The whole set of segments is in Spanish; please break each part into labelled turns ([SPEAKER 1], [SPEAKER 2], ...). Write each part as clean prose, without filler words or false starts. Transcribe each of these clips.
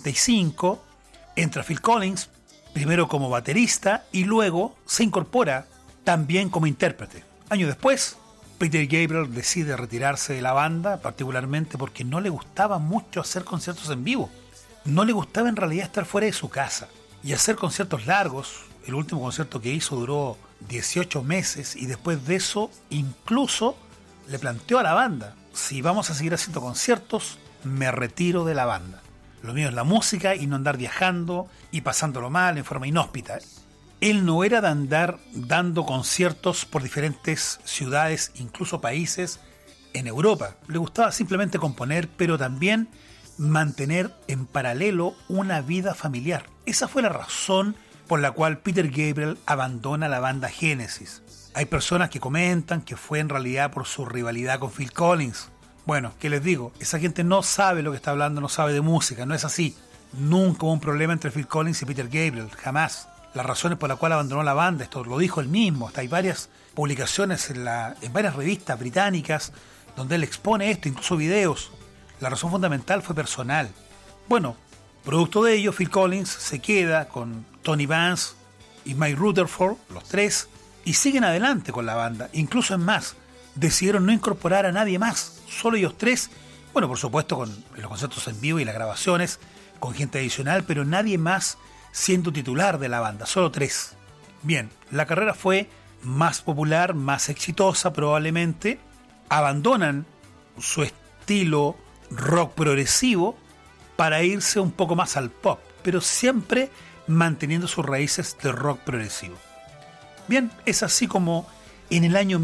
[SPEAKER 1] 1985 entra Phil Collins, primero como baterista y luego se incorpora también como intérprete. Años después, Peter Gabriel decide retirarse de la banda, particularmente porque no le gustaba mucho hacer conciertos en vivo. No le gustaba en realidad estar fuera de su casa y hacer conciertos largos. El último concierto que hizo duró 18 meses y después de eso incluso le planteó a la banda: si vamos a seguir haciendo conciertos, me retiro de la banda. Lo mío es la música y no andar viajando y pasándolo mal en forma inhóspita. Él no era de andar dando conciertos por diferentes ciudades, incluso países en Europa. Le gustaba simplemente componer, pero también mantener en paralelo una vida familiar. Esa fue la razón por la cual Peter Gabriel abandona la banda Genesis. Hay personas que comentan que fue en realidad por su rivalidad con Phil Collins. Bueno, ¿qué les digo? Esa gente no sabe lo que está hablando, no sabe de música, no es así. Nunca hubo un problema entre Phil Collins y Peter Gabriel, jamás. Las razones por las cuales abandonó la banda, esto lo dijo él mismo, hasta hay varias publicaciones en varias revistas británicas donde él expone esto, incluso videos. La razón fundamental fue personal. Bueno, producto de ello, Phil Collins se queda con Tony Vance y Mike Rutherford, los tres, y siguen adelante con la banda. Incluso en más, decidieron no incorporar a nadie más, solo ellos tres. Bueno, por supuesto con los conciertos en vivo y las grabaciones, con gente adicional, pero nadie más siendo titular de la banda, solo tres. Bien, la carrera fue más popular, más exitosa probablemente. Abandonan su estilo rock progresivo para irse un poco más al pop, pero siempre manteniendo sus raíces de rock progresivo. Bien, es así como en el año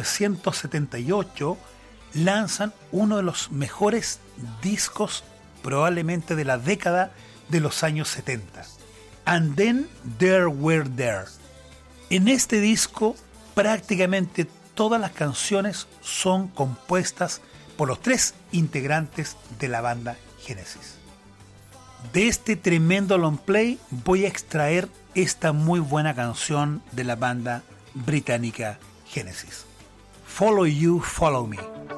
[SPEAKER 1] 1978 lanzan uno de los mejores discos probablemente de la década de los años 70. And Then There Were There. En este disco prácticamente todas las canciones son compuestas por los tres integrantes de la banda Genesis. De este tremendo long play voy a extraer esta muy buena canción de la banda británica Genesis. Follow You, Follow Me.